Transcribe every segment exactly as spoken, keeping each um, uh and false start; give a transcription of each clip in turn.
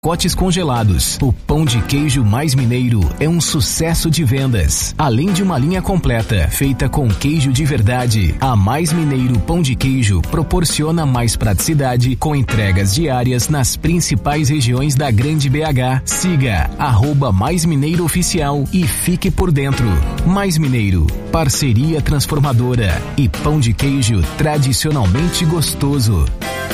Pacotes congelados. O pão de queijo Mais Mineiro é um sucesso de vendas. Além de uma linha completa, feita com queijo de verdade, a Mais Mineiro Pão de Queijo proporciona mais praticidade com entregas diárias nas principais regiões da Grande B H. Siga arroba Mais Mineiro Oficial e fique por dentro. Mais Mineiro, parceria transformadora e pão de queijo tradicionalmente gostoso.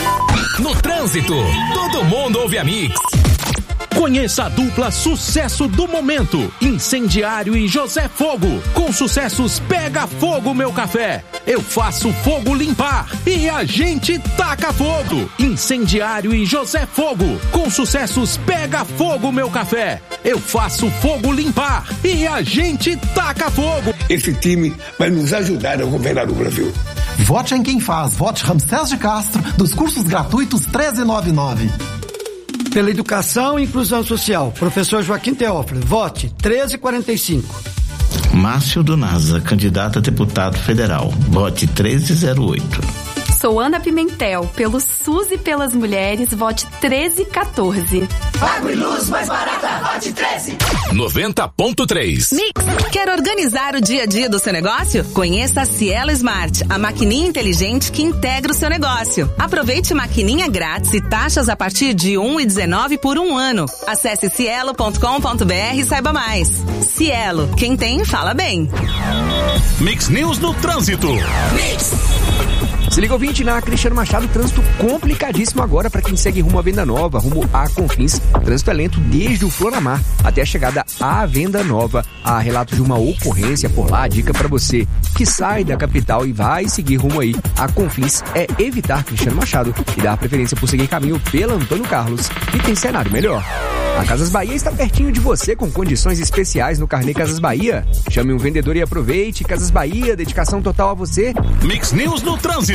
No trânsito, todo mundo ouve a Mix. Conheça a dupla sucesso do momento, Incendiário e José Fogo. Com sucessos Pega Fogo Meu Café, Eu Faço Fogo Limpar e A Gente Taca Fogo. Incendiário e José Fogo. Com sucessos Pega Fogo Meu Café, Eu Faço Fogo Limpar e A Gente Taca Fogo. Esse time vai nos ajudar a governar o Brasil. Vote em quem faz. Vote Ramsés de Castro, dos cursos gratuitos treze noventa e nove. Pela Educação e Inclusão Social, professor Joaquim Teófilo, vote treze quarenta e cinco. Márcio do Nasa, candidato a deputado federal, vote treze zero oito. Sou Ana Pimentel, pelo SUS e pelas mulheres, vote treze quatorze. Água e luz mais barata, vote treze. noventa ponto três. Mix, quer organizar o dia a dia do seu negócio? Conheça a Cielo Smart, a maquininha inteligente que integra o seu negócio. Aproveite maquininha grátis e taxas a partir de um real e dezenove centavos por um ano. Acesse cielo ponto com ponto br e saiba mais. Cielo, quem tem, fala bem. Mix News no trânsito. Mix. Se liga, ouvinte, na Cristiano Machado, trânsito complicadíssimo agora para quem segue rumo à Venda Nova, rumo a Confins. Trânsito é lento desde o Floramar até a chegada à Venda Nova. Há relato de uma ocorrência por lá. A dica para você que sai da capital e vai seguir rumo aí a Confins é evitar Cristiano Machado e dar preferência por seguir caminho pela Antônio Carlos, que tem cenário melhor. A Casas Bahia está pertinho de você com condições especiais no Carnê Casas Bahia. Chame um vendedor e aproveite. Casas Bahia, dedicação total a você. Mix News no trânsito.